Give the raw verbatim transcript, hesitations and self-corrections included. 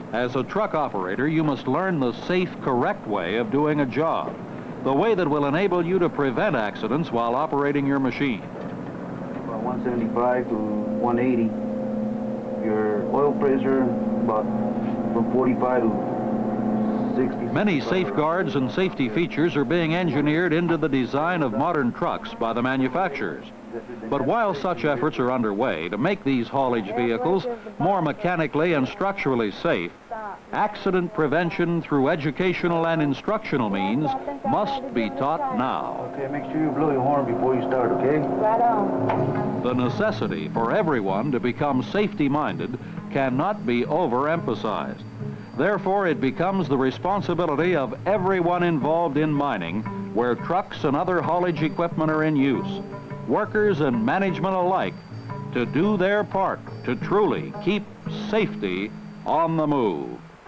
As a truck operator, you must learn the safe, correct way of doing a job, the way that will enable you to prevent accidents while operating your machine. About one seventy-five to one eighty. Your oil pressure, about from forty-five to sixty. Many safeguards and safety features are being engineered into the design of modern trucks by the manufacturers. But while such efforts are underway to make these haulage vehicles more mechanically and structurally safe, accident prevention through educational and instructional means must be taught now. Okay, make sure you blow your horn before you start, okay? Right on. The necessity for everyone to become safety-minded cannot be overemphasized. Therefore, it becomes the responsibility of everyone involved in mining where trucks and other haulage equipment are in use, workers and management alike, to do their part to truly keep safety on the move.